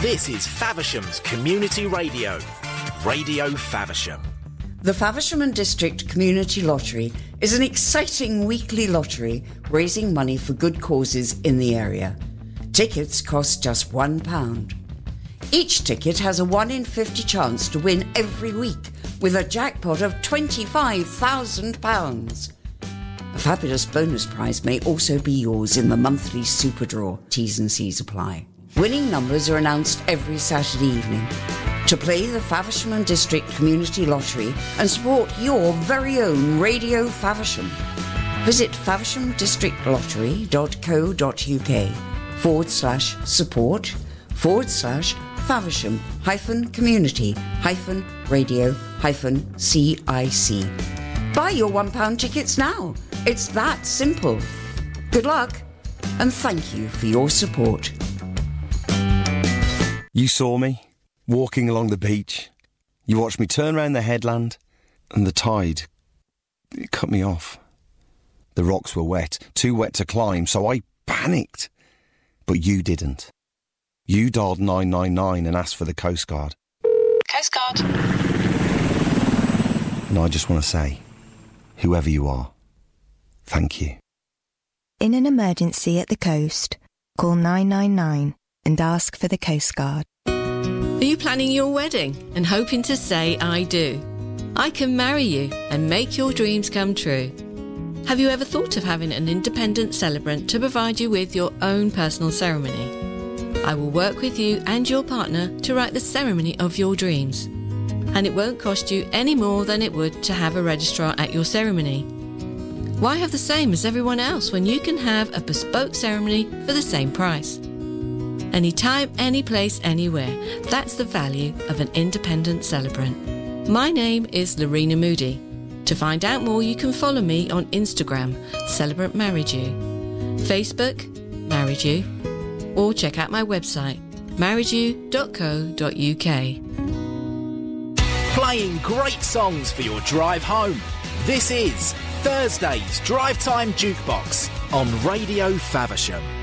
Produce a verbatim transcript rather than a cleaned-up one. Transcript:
This is Faversham's Community Radio, Radio Faversham. The Faversham and District Community Lottery is an exciting weekly lottery raising money for good causes in the area. Tickets cost just one pound. Each ticket has a one in fifty chance to win every week with a jackpot of twenty-five thousand pounds. A fabulous bonus prize may also be yours in the monthly super draw. T's and C's apply. Winning numbers are announced every Saturday evening. To play the Faversham and District Community Lottery and support your very own Radio Faversham, visit favershamdistrictlottery.co.uk forward slash support forward slash Faversham hyphen community hyphen radio hyphen C I C. Buy your one pound tickets now. It's that simple. Good luck and thank you for your support. You saw me walking along the beach. You watched me turn round the headland and the tide, it cut me off. The rocks were wet, too wet to climb, so I panicked. But you didn't. You dialed nine nine nine and asked for the Coast Guard. Coast Guard. And I just want to say, whoever you are, thank you. In an emergency at the coast, call nine nine nine and ask for the Coast Guard. Are you planning your wedding and hoping to say I do? I can marry you and make your dreams come true. Have you ever thought of having an independent celebrant to provide you with your own personal ceremony? I will work with you and your partner to write the ceremony of your dreams. And it won't cost you any more than it would to have a registrar at your ceremony. Why have the same as everyone else when you can have a bespoke ceremony for the same price? Anytime, any place, anywhere. That's the value of an independent celebrant. My name is Lorena Moody. To find out more, you can follow me on Instagram, Celebrant Married You, Facebook, Married You, or check out my website, married you dot co dot uk. Playing great songs for your drive home. This is Thursday's Drive Time Jukebox on Radio Faversham.